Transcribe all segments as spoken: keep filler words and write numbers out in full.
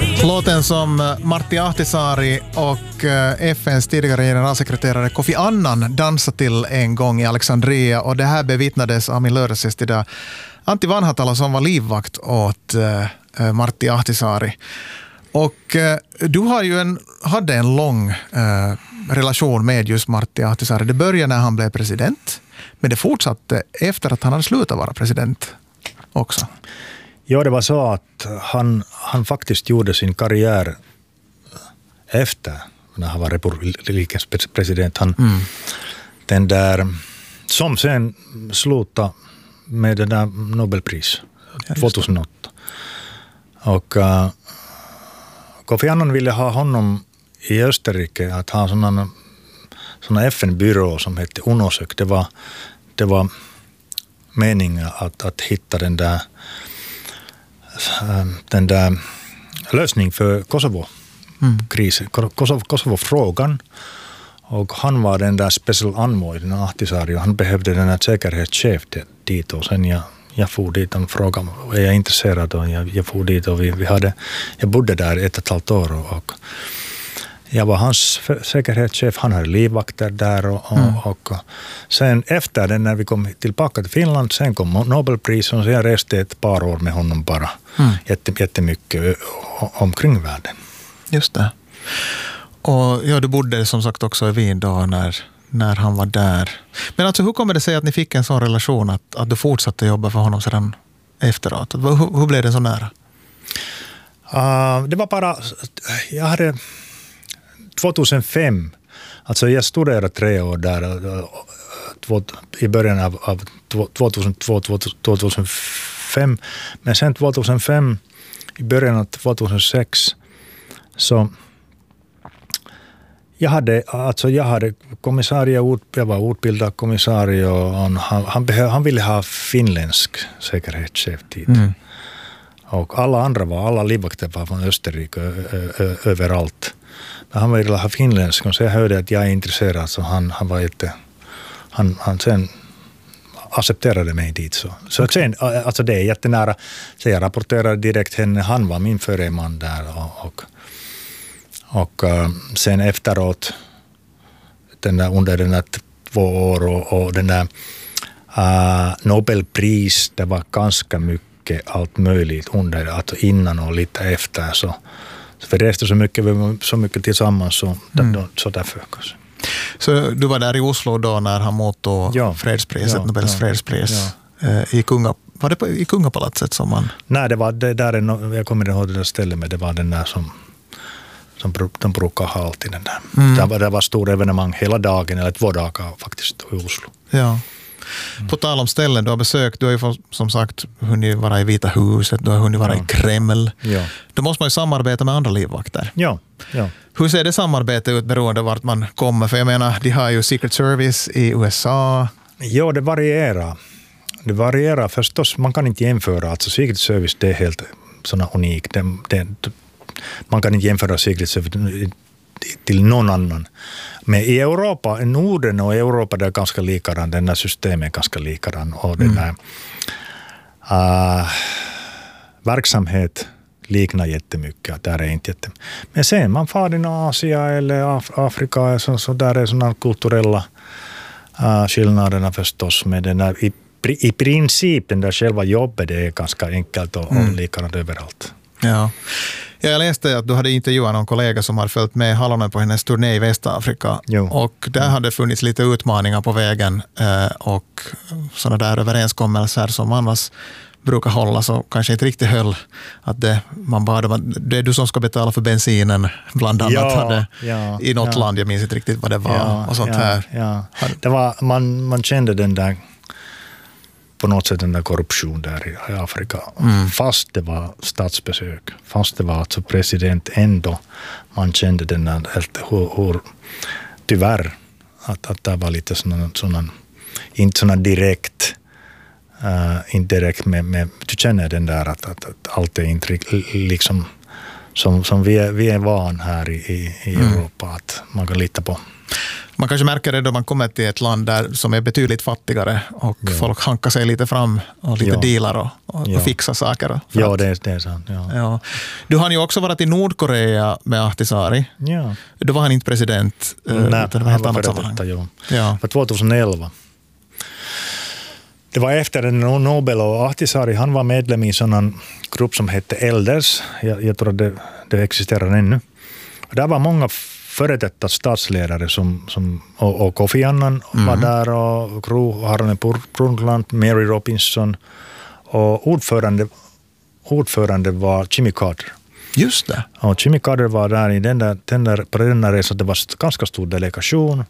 Låten som Martti Ahtisaari och F N:s tidigare generalsekreterare Kofi Annan dansade till en gång i Alexandria, och det här bevittnades av min lördagsgäst idag, Antti Vanhatalo, som var livvakt åt uh, Martti Ahtisaari. Och uh, du har ju en, hade en lång uh, relation med just Martti Ahtisaari. Det började när han blev president, men det fortsatte efter att han hade slutat vara president också. Ja, det var så att han, han faktiskt gjorde sin karriär efter när han var republikens president. Han, mm. den där, som sen slutade med det där Nobelpris ja, tjugohundraåtta. Och uh, Kofi Annan ville ha honom i Österrike att ha sådana, sådana F N-byrå som hette UNOSÖK. Det var, det var meningen att, att hitta den där den där lösning för Kosovo-krisen, mm. Kosovo, Kosovo-frågan, och han var den där special envoy, den Ahtisaari, och han behövde den här säkerhetschef dit, och sen jag, jag for dit och frågade, är jag intresserad, och jag, jag for dit, och vi, vi hade, jag bodde där ett och ett halvt år, och, och jag var hans säkerhetschef, han hade livvakter där, och, mm. och, och sen efter det, när vi kom tillbaka till Finland, sen kom Nobelprisen, och så jag reste ett par år med honom bara, mm. jätte, jättemycket omkring världen. Just det. Och ja, du bodde som sagt också i Wien då när, när han var där. Men alltså, hur kommer det sig att ni fick en sån relation att, att du fortsatte jobba för honom sedan efteråt? Hur, hur blev det så nära? Uh, det var bara, jag hade tjugohundrafem, alltså jag studerade tre år där i början av, av tjugohundratvå tjugohundrafem, men sen tjugohundrafem i början av tjugohundrasex så jag hade, alltså jag hade kommissarie, jag var utbildad kommissarie, och han, han, behöv, han ville ha finländsk säkerhetschef dit. Mm. Och alla andra var, alla livvakter var från Österrike ö, ö, ö, överallt. Men han ville ha finländsk, och så jag hörde att jag är intresserad, så han, han var jätte, han, han sen accepterade mig dit. Så, så okay. Sen, alltså det är jättenära, så jag rapporterade direkt henne, han var min förre man där, och, och, och sen efteråt, den där, under den där två år, och, och den där uh, Nobelpris, det var ganska mycket allt möjligt under, alltså innan och lite efter, så för det reste så mycket, så mycket tillsammans, så, mm. så därför kanske. Så du var där i Oslo då när han mottog ja. fredspriset, ja, Nobels ja, fredspris ja. i Kunga, var det på, i Kungapalatset som man? Nej, det var det där, jag kommer ihåg det där stället, men det var den där som, som de brukar ha alltid den där. Mm. Det var, det var stor evenemang hela dagen, eller två dagar faktiskt i Oslo. Ja. Mm. På tal om ställen du har besökt, du har ju som sagt hunnit vara i Vita huset, du har hunnit vara ja. i Kreml. Ja. Då måste man ju samarbeta med andra livvakter. Ja, ja. Hur ser det samarbete ut beroende vart man kommer? För jag menar, de har ju Secret Service i U S A. Ja, det varierar. Det varierar förstås, man kan inte jämföra. Alltså Secret Service, det är helt såna unikt. Det, det, man kan inte jämföra Secret Service till någon annan. Men i Europa, i Norden och Europa, det är ganska likadan. Den här systemet är ganska likadan. Och den här uh, verksamhet liknar jättemycket. Där är inte jättemycket. Men sen man far i Asien eller Af- Afrika, så, så där är sådana kulturella uh, skillnaderna förstås. Men den här, i, i princip den där själva jobbet, det är ganska enkelt och, mm. och likadant överallt. Ja. Jag läste att du hade intervjuat någon kollega som har följt med Halonen på hennes turné i Västafrika. Jo. Och där hade funnits lite utmaningar på vägen och sådana där överenskommelser som annars brukar hålla, så kanske inte riktigt höll, att det, man bara, det är du som ska betala för bensinen bland annat, ja, hade, ja, i något ja. land, jag minns inte riktigt vad det var, ja, och sånt ja, här. Ja. Det var, man, man kände den där på något sätt den där korruption där i Afrika. Mm. Fast det var statsbesök, fast det var alltså president, ändå man kände den där, hur, hur tyvärr att, att det var lite sådana, sådana inte sådana direkt uh, inte direkt med, med, du känner den där att, att, att allt är inte liksom som, som vi är, vi är van här i, i, i mm. Europa, att man kan lita på. Man kanske märker det då man kommer till ett land där som är betydligt fattigare och ja. folk hankar sig lite fram och lite ja. dealar och, och, ja. och fixar saker. Ja, det är, det är sant. Ja. Ja. Du har ju också varit i Nordkorea med Ahtisaari. Ja. Då var han inte president. Nej, utan det var helt annat sammanhang. Ja. Ja. För tjugoelva. Det var efter en Nobel och Ahtisaari, han var medlem i en sån grupp som hette Elders. Jag, jag tror att det, det existerar ännu. Och där var många före detta statsledare som, som, och, och Kofi Annan mm. var där och Gro Harlem Brundtland, Mary Robinson och ordförande, ordförande var Jimmy Carter. Just det. Och Jimmy Carter var där, i den där, den där på den där resan, det var ganska stor delegation.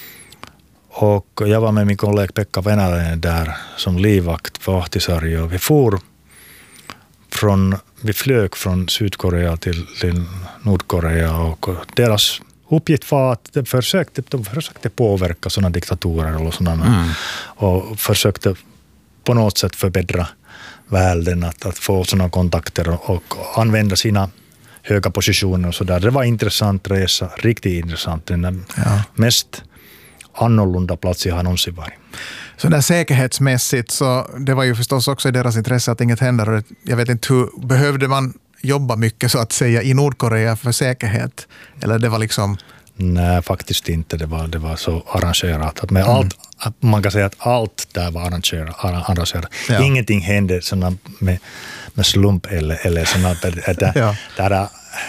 Och jag var med min kollega Pekka Venäläinen där som livvakt för Ahtisaari och vi for från, vi flög från Sydkorea till, till Nordkorea och deras uppgift var att de försökte, de försökte påverka sådana diktatorer eller sådana mm. och försökte på något sätt förbättra världen, att, att få sådana kontakter och, och använda sina höga positioner och sådär. Det var intressant resa, riktigt intressant. Den ja. mest annorlunda plats jag har någonsin varit. Så där säkerhetsmässigt så det var ju förstås också i deras intresse att inget händer. Jag vet inte hur, behövde man jobba mycket så att säga i Nordkorea för säkerhet? Eller det var liksom... Nej, faktiskt inte. Det var, det var så arrangerat. Att med mm. allt, man kan säga att allt där var arrangerat. arrangerat. Ja. Ingenting hände såna med, med slump eller, eller sådana där, ja. där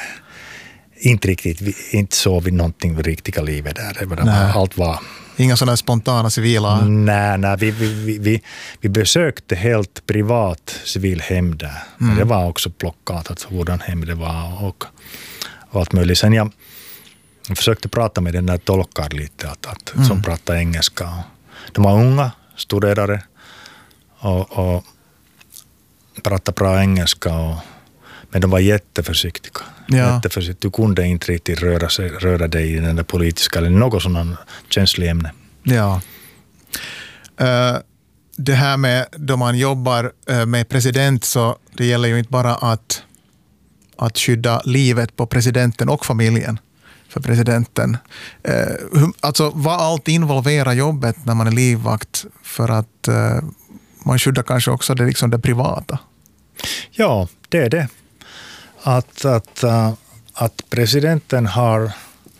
inte riktigt, inte såg vi någonting i riktiga livet där. där allt var... Inga sådana spontana civila? Nej, nej vi, vi, vi, vi besökte helt privat civilhem där. Mm. Men det var också plockat att hurdan hem det var och, och allt möjligt. Sen jag försökte prata med den där tolkar lite, att, att, mm. som pratade engelska. De var unga, studerare och, och pratade bra engelska och men de var jätteförsiktiga. Ja. Jätteförsiktiga. Du kunde inte riktigt röra, sig, röra dig i den där politiska eller något sådant känsligt ämne. Ja. Uh, det här med då man jobbar uh, med president så det gäller ju inte bara att, att skydda livet på presidenten och familjen för presidenten. Uh, hur, alltså vad allt involverar jobbet när man är livvakt för att uh, man skyddar kanske också det, liksom det privata? Ja, det är det. Att, att, uh, att presidenten har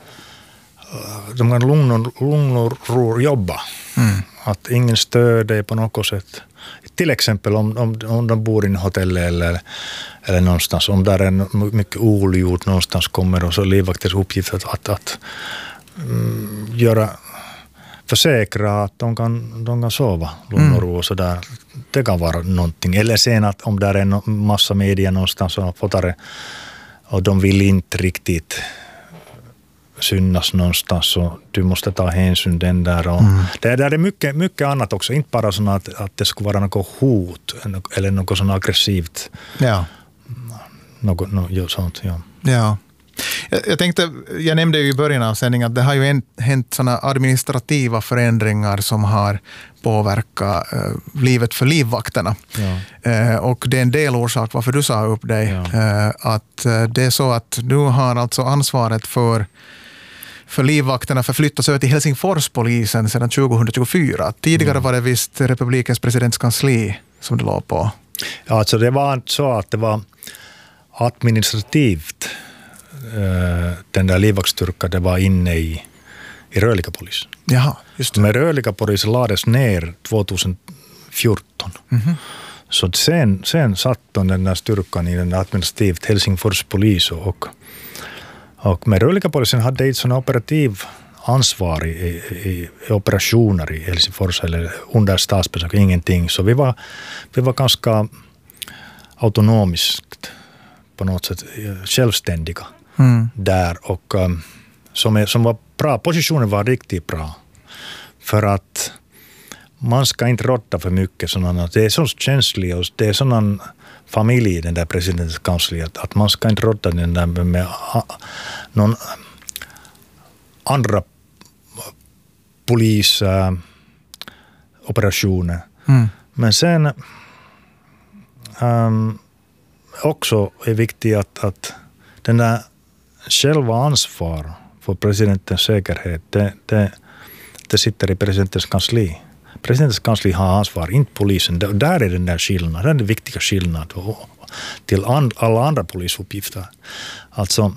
de kan lugn och, lugn och ro jobba. Mm. Att ingen stör dig på något sätt. Till exempel om, om, om de bor i en hotell eller, eller någonstans. Om där är mycket oljud någonstans kommer och så livvaktens uppgift att, att, att mm, göra försäkra att de kan, de kan sova lugn och ro och sådär. Det kan vara någonting. Eller sen att om där är en massa media någonstans och fotare och de vill inte riktigt synas någonstans så du måste ta hänsyn den där. Och mm. det där är mycket, mycket annat också. Inte bara såna att, att det skulle vara något hot eller något sånt aggressivt. Ja. Något, något sånt, ja. Ja. Jag, jag tänkte, jag nämnde ju i början av sändningen att det har ju hänt sådana administrativa förändringar som har påverkat eh, livet för livvakterna. Ja. Eh, och det är en del orsak varför du sa upp dig. Ja. Eh, att eh, det är så att du har alltså ansvaret för för livvakterna förflyttas över till Helsingforspolisen sedan tjugohundratjugofyra. Tidigare mm. var det visst republikens presidentskansli som det låg på. Ja, alltså det var så att det var administrativt den där livvaktsstyrkan det var inne i, i rörliga polisen. Jaha, just det. Men rörliga polisen lades ner tjugohundrafjorton. Mm-hmm. Så sen, sen satt den där styrkan i den administrativt Helsingfors polis och, och med rörliga polisen hade inte sån operativ ansvar i, i, i operationer i Helsingfors eller under statsbesök, ingenting. Så vi var, vi var ganska autonomiskt på något sätt självständiga. Mm. där och um, som, är, som var bra, positionen var riktigt bra för att man ska inte råda för mycket sådana, det är så känsligt och det är sådana familj i den där presidentens kansli att, att man ska inte råda den där med, med a, någon andra polisoperationer. Uh, mm. Men sen um, också är viktigt att, att den där själva ansvar för presidentens säkerhet, det, det, det sitter i presidentens kansli. Presidentens kansli har ansvar, inte polisen. Där är den där skillnaden, den är den viktiga skillnaden till and, alla andra polisuppgifter. Alltså,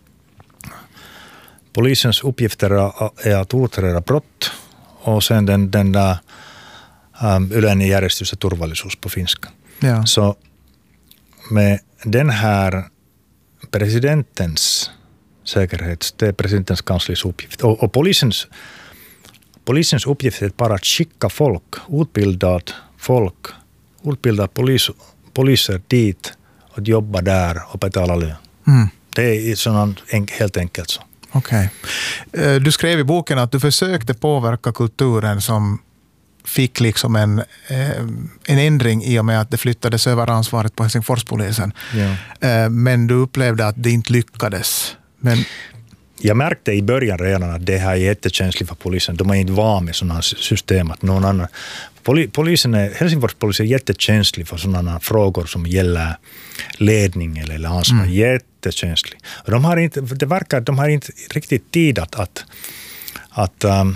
polisens uppgifter är att utreda brott och sen den, den där um, yleinen järjestys ja turvallisuus på finska. Ja. Så med den här presidentens säkerhet, det är presidentens kanslis uppgift. Och, och polisens, polisens uppgift är bara att skicka folk, utbildat folk, utbildat polis, poliser dit och jobba där och betala lön. Mm. Det är sån, helt enkelt så. Okej. Okay. Du skrev i boken att du försökte påverka kulturen som fick liksom en, en ändring i och med att det flyttades över ansvaret på Helsingforspolisen. Ja. Men du upplevde att det inte lyckades. Men jag märkte i början redan att det här är jättekänsligt för polisen. De är inte van med sådana system att någon annan. Polisen är, Helsingforspolisen är jättekänslig för sådana frågor som gäller ledning eller ansvar. Mm. Jättekänslig. Och de har inte, det verkar att de har inte riktigt tid att, att, att um,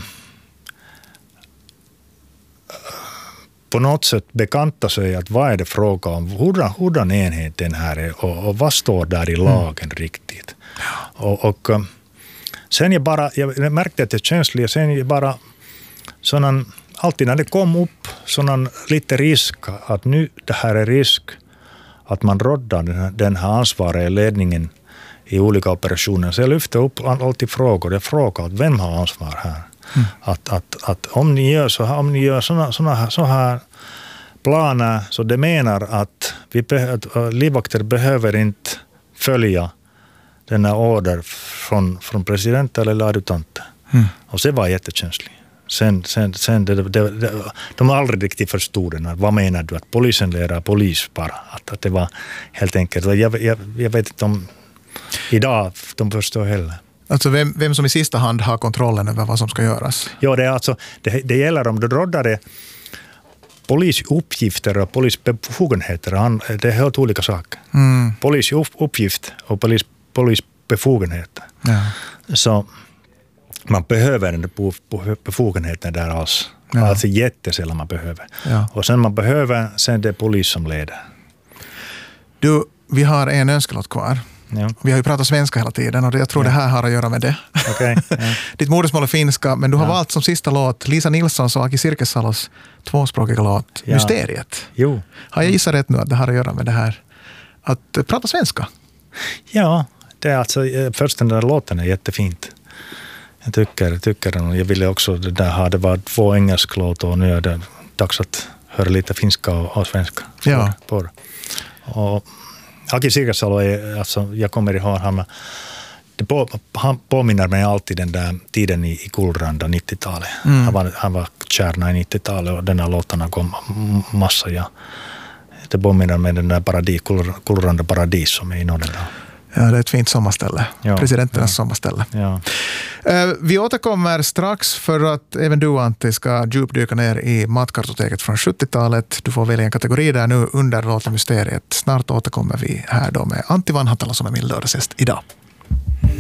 på något sätt bekanta sig att vad är det fråga om, hurdan, hurdan enhet den här är och, och vad står där i lagen mm. riktigt. Och, och sen jag bara, jag märkte att det är känsligt, sen jag bara sådana, alltid när det kom upp sådana lite risk att nu det här är risk att man råddar den här, den här ansvariga ledningen i olika operationer. Så jag lyfte upp alltid frågor, jag frågade vem har ansvar här. Mm. Att, att, att om ni gör så här, om ni gör såna, såna här, så här planer så det menar att, vi be, att livvakter behöver inte följa den här order från, från president eller adjutanten. Mm. Och det var jättekänsligt. Sen, sen, sen det, det, det, de har aldrig riktigt förstod den. Vad menar du? Att polisen lärar polis bara. Att, att det var helt enkelt. Jag, jag, jag vet inte om idag de förstår heller. Alltså vem, vem som i sista hand har kontrollen över vad som ska göras? Ja, det, är alltså, det, det gäller om du råddar det polisuppgifter och polisbefogenheter. Det är helt olika saker. Mm. Polisuppgift och polis, polisbefogenheter. Ja. Så man behöver den befogenheten där alls. Ja. Alltså jättesällan man behöver. Ja. Och sen man behöver, sen det är polis som leder. Du, vi har en önskelåt kvar. Ja. Vi har ju pratat svenska hela tiden och jag tror ja. det här har att göra med det. Okay. Ja. Ditt modersmål är finska, men du har ja. valt som sista låt Lisa Nilssons och Aki Sirkesalos tvåspråkiga låt ja. Mysteriet. Jo. Har jag gissat rätt nu att det har att göra med det här att prata svenska? Ja, det är alltså först den där låten är jättefint. Jag tycker, tycker den. Jag ville också det där ha, det var två engelska låtar och nu är det dags att höra lite finska och, och svenska. Ja. På. Och Aki Sirkesalo är, alltså jag kommer ihåg han, det på, han påminner mig alltid den där tiden i, i Kulranda nittiotalet. Mm. Han var, han var kärna i nittiotalet och den här låtarna kom massa. Ja. Det påminner mig den där paradis, Kulranda paradis som är i Norrland. Ja, det är ett fint sommarställe. Ja, Presidenternas ja. sommarställe. Ja. Vi återkommer strax för att även du, Antti, ska djupdyka ner i matkartoteket från sjuttiotalet. Du får välja en kategori där nu under låten Mysteriet. Snart återkommer vi här då med Antti Vanhatalo som är min lördagsgäst idag.